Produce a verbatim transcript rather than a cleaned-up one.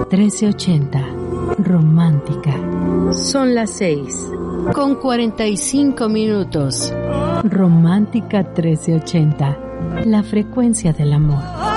trece ochenta. Romántica. Son las seis con cuarenta y cinco minutos. Romántica trece ochenta. La frecuencia del amor.